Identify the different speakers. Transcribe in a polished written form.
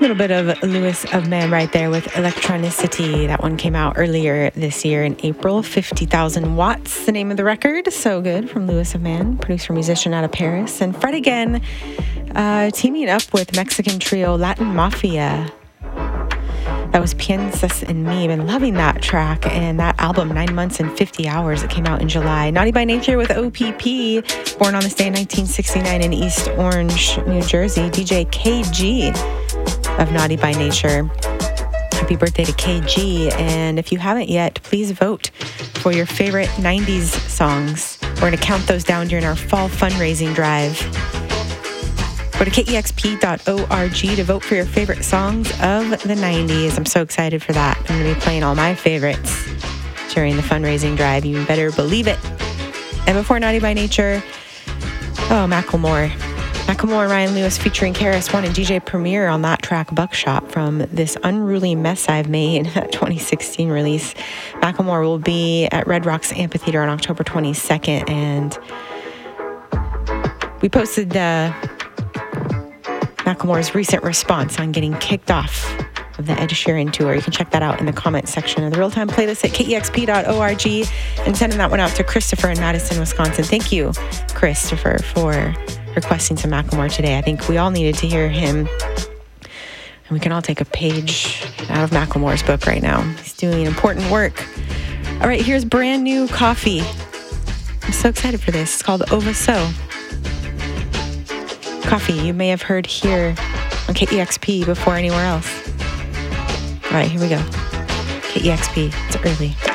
Speaker 1: little bit of Lewis of Man right there with Electronicity. That one came out earlier this year in April. 50,000 Watts, the name of the record. So good, from Lewis of Man, producer musician out of Paris. And Fred again, teaming up with Mexican trio Latin Mafia. That was Piensas en Mí. Been loving that track and that album, 9 months and 50 hours. It came out in July. Naughty by Nature with OPP, born on this day in 1969 in East Orange, New Jersey. DJ KG of Naughty by Nature. Happy birthday to KG. And if you haven't yet, please vote for your favorite 90s songs. We're going to count those down during our fall fundraising drive. Go to kexp.org to vote for your favorite songs of the 90s. I'm so excited for that. I'm going to be playing all my favorites during the fundraising drive. You better believe it. And before Naughty by Nature, Macklemore. Macklemore, Ryan Lewis featuring KRS-One and DJ Premier on that track Buckshot from this Unruly Mess I've Made 2016 release. Macklemore will be at Red Rocks Amphitheater on October 22nd. And we posted Macklemore's recent response on getting kicked off of the Ed Sheeran tour. You can check that out in the comments section of the Real-Time playlist at kexp.org, and sending that one out to Christopher in Madison, Wisconsin. Thank you, Christopher, for requesting some Macklemore today. I think we all needed to hear him, and we can all take a page out of Macklemore's book right now. He's doing important work. All right, here's brand new Coffee. I'm so excited for this. It's called Ova So. Coffee you may have heard here on KEXP before anywhere else. All right, here we go. KEXP, it's early.